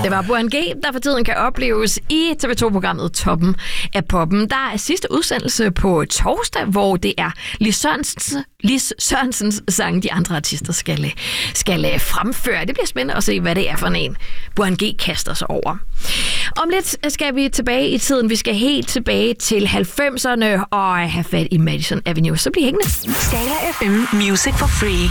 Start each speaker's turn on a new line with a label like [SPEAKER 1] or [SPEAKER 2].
[SPEAKER 1] Det var Burhan G, der for tiden kan opleves i TV2-programmet Toppen af Poppen. Der er sidste udsendelse på torsdag, hvor det er Lis Sørensens sang, de andre artister skal fremføre. Det bliver spændende at se, hvad det er for en Burhan G kaster sig over. Om lidt skal vi tilbage i tiden. Vi skal helt tilbage til 90'erne og have fat i Madison Avenue. Så bliv hængende.
[SPEAKER 2] Skala FM Music for Free.